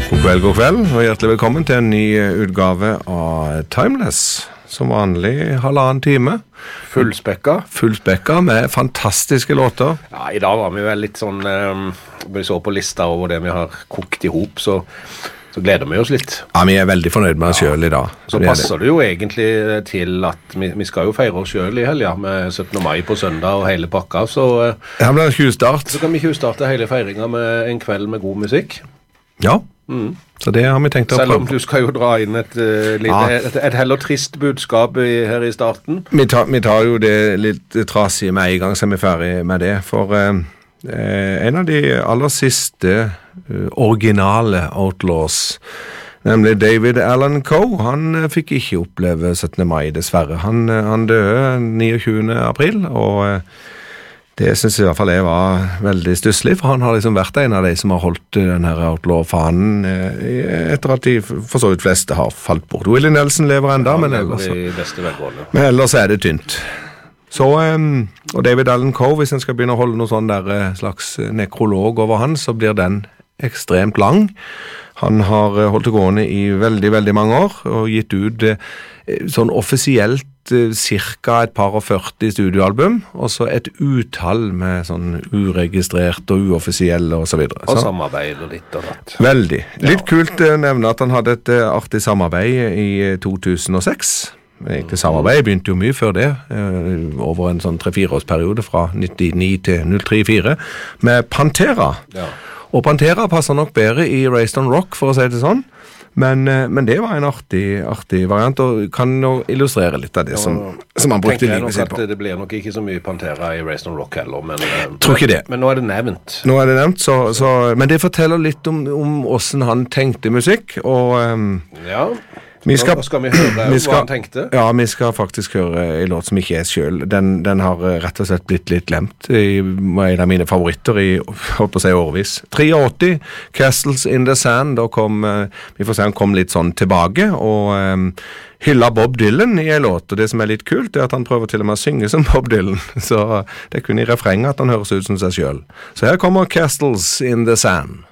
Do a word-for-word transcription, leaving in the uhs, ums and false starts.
God kveld, god kveld, og hjertelig velkommen til en ny utgave av Timeless. Som vanlig halvannen time. Fullspekka. Fullspekka med fantastiske låter. Ja, i dag var vi vel litt sånn, um, vi så på lista over det vi har kokt ihop, så, så gleder vi oss litt. Ja, vi er veldig fornøyd med oss ja. selv i dag. Så, så passer det. det jo egentlig til at vi, vi skal jo feire oss selv i helga med syttende mai på søndag og hele pakka, så, her blir det tjuvstart. Så kan vi tjuvstarte hele feiringen med en kveld med god musikk. Ja. Mm. Så det har vi tenkt å prøve. Selv om du skal jo dra inn et, uh, litt, ja. et, et heller trist budskap i, her i starten. Vi tar, vi tar jo det litt trasig med en gang, så er vi ferdig med det. For uh, en av de aller siste uh, originale Outlaws, nemlig David Allan Coe, han uh, fikk ikke oppleve syttende mai, dessverre. Han, uh, han døde niogtjuende april, og uh, det synes jeg i hvert fall jeg var veldig stusslig, for han har liksom vært en av de som har holdt denne Outlaw-fanen etter at de for så vidt fleste har falt bort. Willie Nelson lever enda, ja, men, ellers, men ellers er det tynt. Så, um, og David Allan Coe, hvis en skal begynne å holde noe sånn der slags nekrolog over han, så blir den ekstremt lang. Han har holdt det gående i veldig, veldig mange år, og gitt ut sånn offisielt cirka et par og førti studioalbum, og så et utall med sånn uregistrert og uoffisielle og så videre. Og samarbeid og litt og rett. Veldig. Litt ja. kult å nevne at han hadde et artig samarbeid i to tusen og seks. Egentlig samarbeid begynte jo mye før det, over en sånn tre-fire årsperiode fra nittini til null tre fire, med Pantera. Ja. Og Pantera passer nok bedre i Raised on Rock, for å si det sånn. Men, men det var en artig, artig variant, og kan jo illustrere litt av det ja, som, som han brukte livet sitt på. Det blir nok ikke så mye Pantera i Raised on Rock heller, men, tror ikke det. Men nå er det nevnt. Nå er det nevnt, så, så, men det forteller litt om, om hvordan han tenkte musikk, og um, ja. Vi skal, Nå skal vi høre vi skal, hva han tenkte. Ja, vi skal faktisk høre en låt som ikke er selv. Den, den har rett og slett blitt litt glemt i en av mine favoritter i, holdt på å si, årvis. åttini, Castles in the Sand, da kom, vi får se han kom litt sånn tilbake, og um, hylla Bob Dylan i en låt, og det som er litt kult er at han prøver til og med å synge som Bob Dylan, så det er kun i refrenget at han høres ut som seg selv. Så her kommer Castles in the Sand.